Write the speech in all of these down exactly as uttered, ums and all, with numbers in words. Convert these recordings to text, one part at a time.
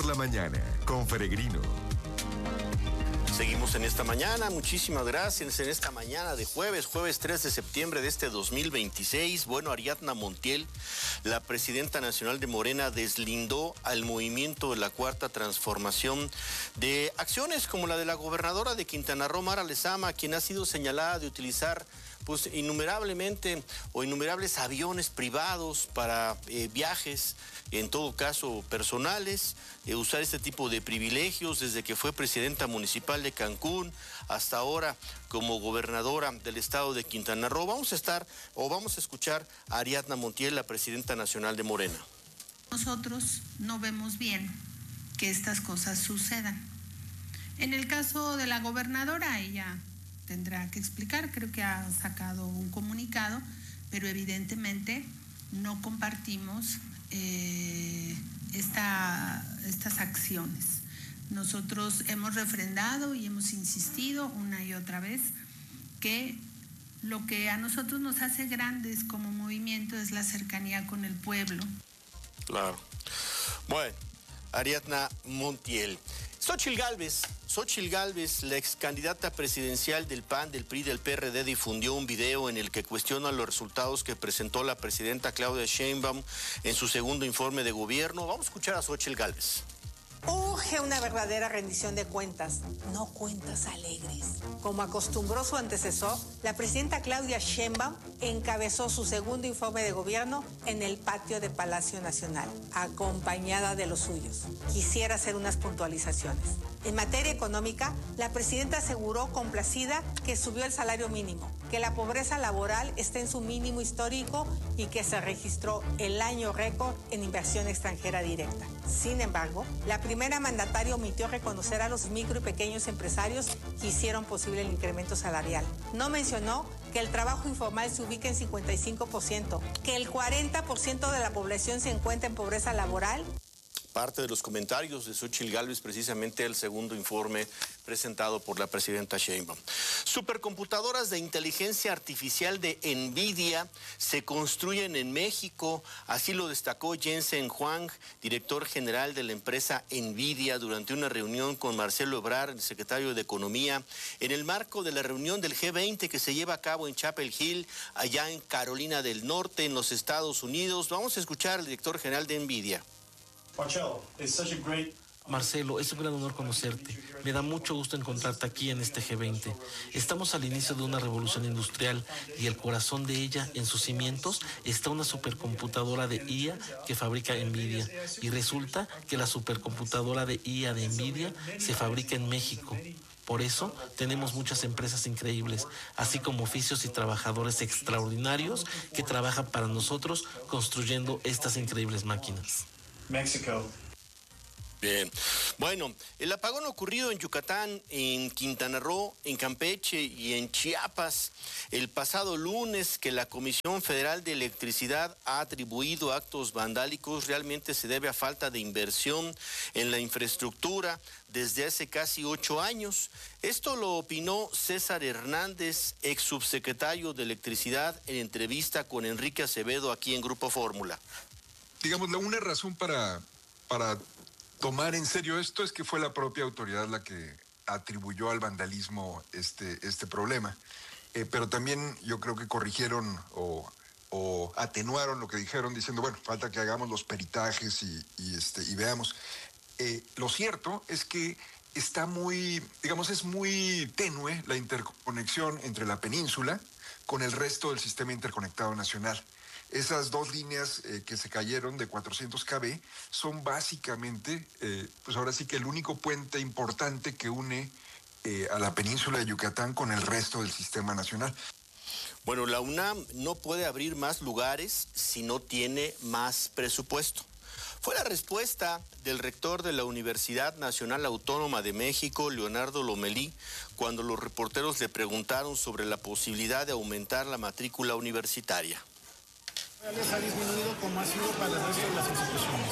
la mañana con Peregrino. Seguimos en esta mañana, muchísimas gracias, en esta mañana de jueves, jueves tres de septiembre de este dos mil veintiséis. Bueno, Ariadna Montiel, la presidenta nacional de Morena, deslindó al movimiento de la Cuarta Transformación de acciones como la de la gobernadora de Quintana Roo, Mara Lezama, quien ha sido señalada de utilizar pues innumerablemente o innumerables aviones privados para eh, viajes, en todo caso personales, eh, usar este tipo de privilegios desde que fue presidenta municipal de Cancún hasta ahora como gobernadora del estado de Quintana Roo. Vamos a estar o vamos a escuchar a Ariadna Montiel, la presidenta nacional de Morena. Nosotros no vemos bien que estas cosas sucedan. En el caso de la gobernadora, ella tendrá que explicar, creo que ha sacado un comunicado, pero evidentemente no compartimos eh, esta, estas acciones. Nosotros hemos refrendado y hemos insistido una y otra vez que lo que a nosotros nos hace grandes como movimiento es la cercanía con el pueblo. Claro. Bueno, Ariadna Montiel. Xóchitl Gálvez, Xóchitl Gálvez, la ex candidata presidencial del P A N, del P R I, del P R D, difundió un video en el que cuestiona los resultados que presentó la presidenta Claudia Sheinbaum en su segundo informe de gobierno. Vamos a escuchar a Xóchitl Gálvez. Urge una verdadera rendición de cuentas, no cuentas alegres. Como acostumbró su antecesor, la presidenta Claudia Sheinbaum encabezó su segundo informe de gobierno en el patio de Palacio Nacional, acompañada de los suyos. Quisiera hacer unas puntualizaciones. En materia económica, la presidenta aseguró complacida que subió el salario mínimo, que la pobreza laboral está en su mínimo histórico y que se registró el año récord en inversión extranjera directa. Sin embargo, la primera mandataria omitió reconocer a los micro y pequeños empresarios que hicieron posible el incremento salarial. No mencionó que el trabajo informal se ubica en cincuenta y cinco por ciento, que el cuarenta por ciento de la población se encuentra en pobreza laboral. Parte de los comentarios de Xóchitl Gálvez, precisamente el segundo informe presentado por la presidenta Sheinbaum. Supercomputadoras de inteligencia artificial de NVIDIA se construyen en México, así lo destacó Jensen Huang, director general de la empresa NVIDIA, durante una reunión con Marcelo Ebrard, el secretario de Economía, en el marco de la reunión del G veinte que se lleva a cabo en Chapel Hill, allá en Carolina del Norte, en los Estados Unidos. Vamos a escuchar al director general de NVIDIA. Marcelo, es un gran honor conocerte. Me da mucho gusto encontrarte aquí en este G veinte. Estamos al inicio de una revolución industrial y el corazón de ella, en sus cimientos, está una supercomputadora de I A que fabrica NVIDIA. Y resulta que la supercomputadora de I A de NVIDIA se fabrica en México. Por eso tenemos muchas empresas increíbles, así como oficios y trabajadores extraordinarios que trabajan para nosotros construyendo estas increíbles máquinas. México. Bien. Bueno, el apagón ocurrido en Yucatán, en Quintana Roo, en Campeche y en Chiapas el pasado lunes, que la Comisión Federal de Electricidad ha atribuido actos vandálicos, realmente se debe a falta de inversión en la infraestructura desde hace casi ocho años. Esto lo opinó César Hernández, ex subsecretario de Electricidad, en entrevista con Enrique Acevedo aquí en Grupo Fórmula. Digamos, la una razón para, para tomar en serio esto es que fue la propia autoridad la que atribuyó al vandalismo este, este problema. Eh, pero también yo creo que corrigieron o, o atenuaron lo que dijeron diciendo, bueno, falta que hagamos los peritajes y, y, este, y veamos. Eh, lo cierto es que está muy, digamos, es muy tenue la interconexión entre la península con el resto del sistema interconectado nacional. Esas dos líneas eh, que se cayeron de cuatrocientos kilómetros son básicamente, eh, pues ahora sí que el único puente importante que une eh, a la península de Yucatán con el resto del sistema nacional. Bueno, la UNAM no puede abrir más lugares si no tiene más presupuesto. Fue la respuesta del rector de la Universidad Nacional Autónoma de México, Leonardo Lomelí, cuando los reporteros le preguntaron sobre la posibilidad de aumentar la matrícula universitaria. Les ha disminuido como ha sido para el resto de las instituciones.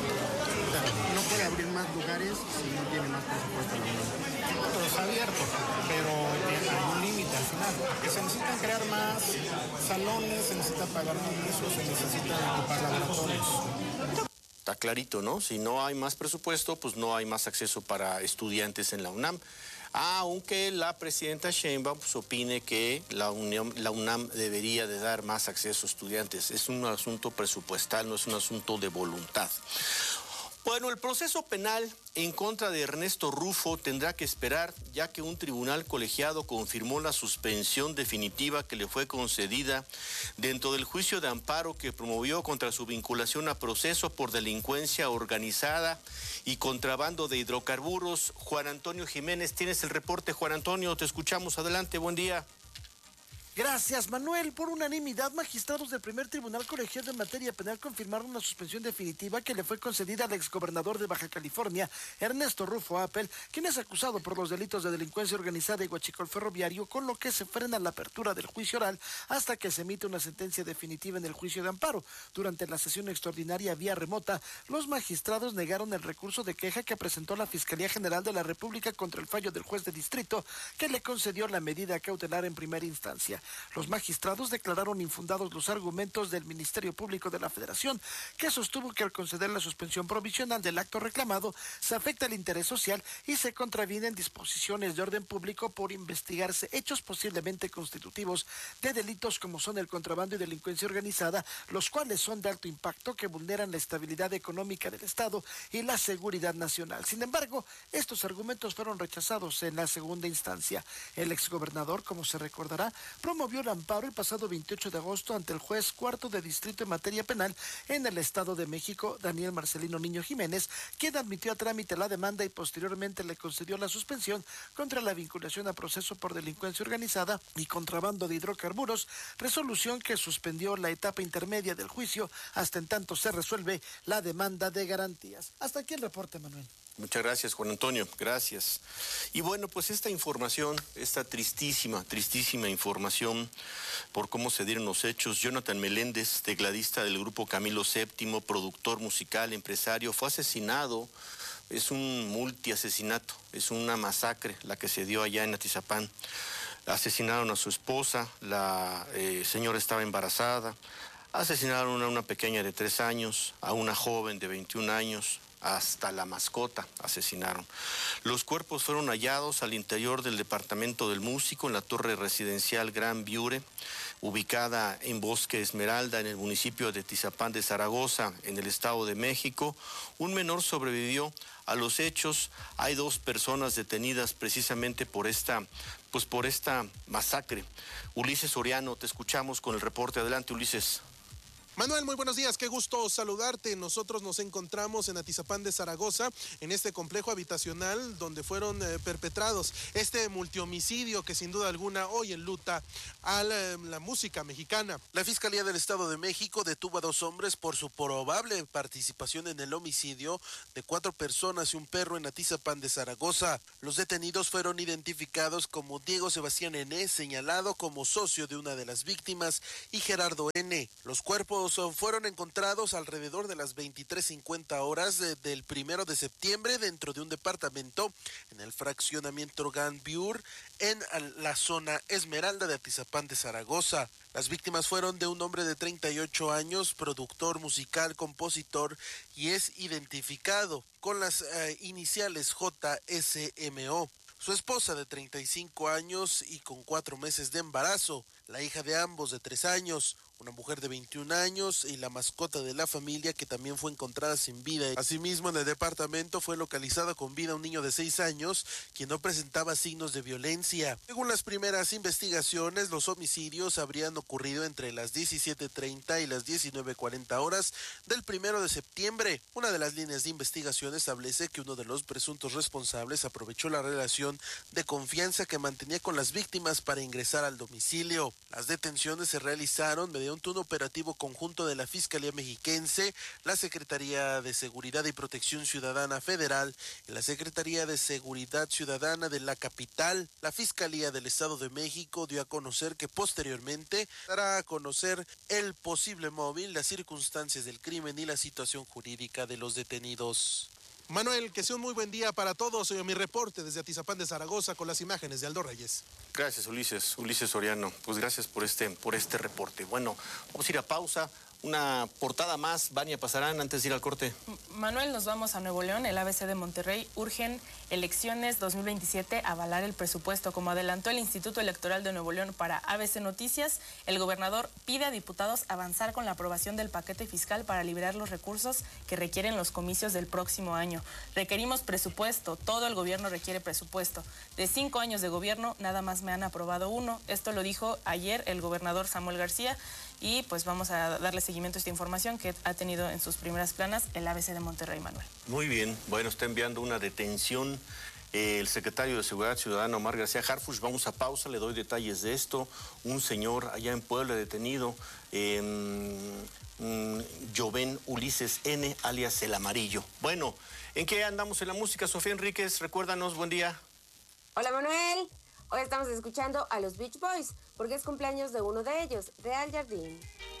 O sea, no puede abrir más lugares si no tiene más presupuesto la UNAM. Pero está abierto, pero hay un límite al final, porque se necesitan crear más salones, se necesita pagar más pisos, se necesitan ocupar laboratorios. Está está clarito, ¿no? Si no hay más presupuesto, pues no hay más acceso para estudiantes en la UNAM. Aunque la presidenta Sheinbaum pues, opine que la, Unión, la UNAM debería de dar más acceso a estudiantes. Es un asunto presupuestal, no es un asunto de voluntad. Bueno, el proceso penal en contra de Ernesto Rufo tendrá que esperar, ya que un tribunal colegiado confirmó la suspensión definitiva que le fue concedida dentro del juicio de amparo que promovió contra su vinculación a proceso por delincuencia organizada y contrabando de hidrocarburos. Juan Antonio Jiménez, tienes el reporte. Juan Antonio, te escuchamos. Adelante, buen día. Gracias, Manuel. Por unanimidad, magistrados del primer tribunal colegiado en materia penal confirmaron una suspensión definitiva que le fue concedida al exgobernador de Baja California, Ernesto Rufo Appel, quien es acusado por los delitos de delincuencia organizada y huachicol ferroviario, con lo que se frena la apertura del juicio oral hasta que se emite una sentencia definitiva en el juicio de amparo. Durante la sesión extraordinaria vía remota, los magistrados negaron el recurso de queja que presentó la Fiscalía General de la República contra el fallo del juez de distrito que le concedió la medida cautelar en primera instancia. Los magistrados declararon infundados los argumentos del Ministerio Público de la Federación, que sostuvo que al conceder la suspensión provisional del acto reclamado, se afecta el interés social y se contravienen disposiciones de orden público por investigarse hechos posiblemente constitutivos de delitos como son el contrabando y delincuencia organizada, los cuales son de alto impacto que vulneran la estabilidad económica del Estado y la seguridad nacional. Sin embargo, estos argumentos fueron rechazados en la segunda instancia. El exgobernador, como se recordará, promovió el amparo el pasado veintiocho de agosto ante el juez cuarto de distrito en materia penal en el Estado de México, Daniel Marcelino Niño Jiménez, quien admitió a trámite la demanda y posteriormente le concedió la suspensión contra la vinculación a proceso por delincuencia organizada y contrabando de hidrocarburos, resolución que suspendió la etapa intermedia del juicio hasta en tanto se resuelve la demanda de garantías. Hasta aquí el reporte, Manuel. Muchas gracias, Juan Antonio, gracias. Y bueno, pues esta información, esta tristísima, tristísima información por cómo se dieron los hechos. Jonathan Meléndez, tecladista del grupo Camilo séptimo, productor musical, empresario, fue asesinado. Es un multiasesinato, es una masacre la que se dio allá en Atizapán. Asesinaron a su esposa, la eh, señora estaba embarazada. Asesinaron a una pequeña de tres años, a una joven de veintiún años, hasta la mascota asesinaron. Los cuerpos fueron hallados al interior del departamento del músico en la torre residencial Gran Viure, ubicada en Bosque Esmeralda, en el municipio de Tizapán de Zaragoza, en el Estado de México. Un menor sobrevivió a los hechos. Hay dos personas detenidas precisamente por esta, pues por esta masacre. Ulises Soriano, te escuchamos con el reporte. Adelante, Ulises. Manuel, muy buenos días, qué gusto saludarte. Nosotros nos encontramos en Atizapán de Zaragoza, en este complejo habitacional donde fueron eh, perpetrados este multihomicidio que sin duda alguna hoy enluta a la, la música mexicana. La Fiscalía del Estado de México detuvo a dos hombres por su probable participación en el homicidio de cuatro personas y un perro en Atizapán de Zaragoza. Los detenidos fueron identificados como Diego Sebastián N., señalado como socio de una de las víctimas, y Gerardo N. Los cuerpos fueron encontrados alrededor de las veintitrés cincuenta horas de, del primero de septiembre dentro de un departamento en el fraccionamiento Gran Viure en la zona Esmeralda de Atizapán de Zaragoza. Las víctimas fueron de un hombre de treinta y ocho años, productor musical, compositor, y es identificado con las eh, iniciales J S M O. Su esposa de treinta y cinco años y con cuatro meses de embarazo, la hija de ambos de tres años, una mujer de veintiún años y la mascota de la familia que también fue encontrada sin vida. Asimismo, en el departamento fue localizado con vida un niño de seis años quien no presentaba signos de violencia. Según las primeras investigaciones, los homicidios habrían ocurrido entre las diecisiete treinta y las diecinueve cuarenta horas del primero de septiembre. Una de las líneas de investigación establece que uno de los presuntos responsables aprovechó la relación de confianza que mantenía con las víctimas para ingresar al domicilio. Las detenciones se realizaron mediante un operativo conjunto de la Fiscalía Mexiquense, la Secretaría de Seguridad y Protección Ciudadana Federal y la Secretaría de Seguridad Ciudadana de la capital. La Fiscalía del Estado de México dio a conocer que posteriormente dará a conocer el posible móvil, las circunstancias del crimen y la situación jurídica de los detenidos. Manuel, que sea un muy buen día para todos. Mi reporte desde Atizapán de Zaragoza con las imágenes de Aldo Reyes. Gracias, Ulises. Ulises Soriano. Pues gracias por este, por este reporte. Bueno, vamos a ir a pausa. una portada más. Vania Pasarán, antes de ir al corte. Manuel, nos vamos a Nuevo León. El A B C de Monterrey urgen elecciones dos mil veintisiete avalar el presupuesto. Como adelantó el Instituto Electoral de Nuevo León para A B C Noticias, el gobernador pide a diputados avanzar con la aprobación del paquete fiscal para liberar los recursos que requieren los comicios del próximo año. Requerimos presupuesto, todo el gobierno requiere presupuesto. De cinco años de gobierno, nada más me han aprobado uno. Esto lo dijo ayer el gobernador Samuel García. Y pues vamos a darle seguimiento a esta información que ha tenido en sus primeras planas el A B C de Monterrey, Manuel. Muy bien, bueno, está enviando una detención eh, el secretario de Seguridad Ciudadana, Omar García Harfuch. Vamos a pausa, le doy detalles de esto. Un señor allá en Puebla detenido, eh, mm, Joven Ulises N, alias El Amarillo. Bueno, ¿en qué andamos en la música? Sofía Enríquez, recuérdanos, buen día. Hola, Manuel. Hoy estamos escuchando a los Beach Boys, porque es cumpleaños de uno de ellos, de Al Jardín.